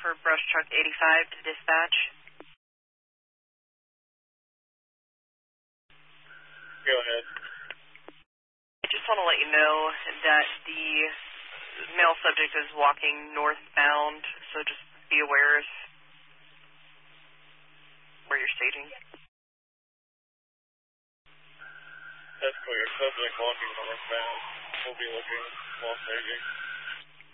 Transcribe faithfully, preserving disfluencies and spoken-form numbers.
for brush truck eighty-five to dispatch. Go ahead. I just want to let you know that the male subject is walking northbound, so just be aware of where you're staging. That's clear. Subject walking northbound. We'll be looking while staging.